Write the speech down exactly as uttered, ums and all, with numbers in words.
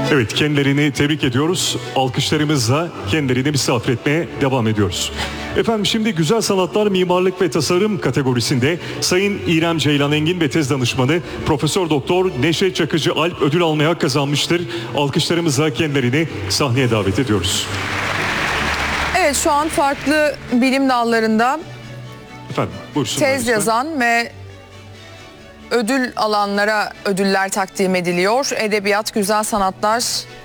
Evet, kendilerini tebrik ediyoruz. Alkışlarımızla kendilerini misafir etmeye devam ediyoruz. Efendim şimdi Güzel Sanatlar Mimarlık ve Tasarım kategorisinde Sayın İrem Ceylan Engin ve tez danışmanı Profesör Doktor Neşet Çakıcı Alp ödül almaya hak kazanmıştır. Alkışlarımızla kendilerini sahneye davet ediyoruz. Evet, şu an farklı bilim dallarında Efendim, buyursunlar tez lütfen. yazan ve ödül alanlara ödüller takdim ediliyor. Edebiyat, güzel sanatlar,